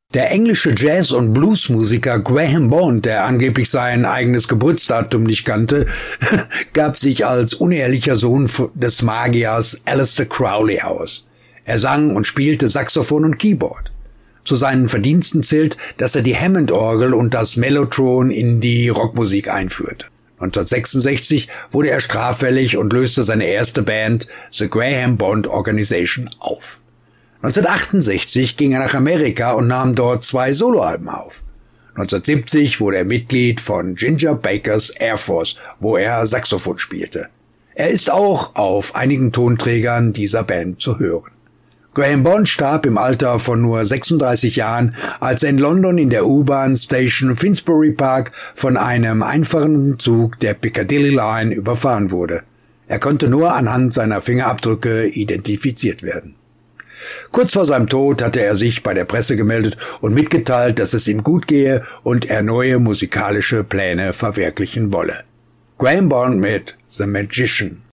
Der englische Jazz- und Bluesmusiker Graham Bond, der angeblich sein eigenes Geburtsdatum nicht kannte, gab sich als unehrlicher Sohn des Magiers Aleister Crowley aus. Er sang und spielte Saxophon und Keyboard. Zu seinen Verdiensten zählt, dass er die Hammond-Orgel und das Mellotron in die Rockmusik einführte. 1966 wurde er straffällig und löste seine erste Band, The Graham Bond Organization, auf. 1968 ging er nach Amerika und nahm dort 2 Soloalben auf. 1970 wurde er Mitglied von Ginger Baker's Air Force, wo er Saxophon spielte. Er ist auch auf einigen Tonträgern dieser Band zu hören. Graham Bond starb im Alter von nur 36 Jahren, als er in London in der U-Bahn-Station Finsbury Park von einem einfachen Zug der Piccadilly Line überfahren wurde. Er konnte nur anhand seiner Fingerabdrücke identifiziert werden. Kurz vor seinem Tod hatte er sich bei der Presse gemeldet und mitgeteilt, dass es ihm gut gehe und er neue musikalische Pläne verwirklichen wolle. Graham Bond mit The Magician.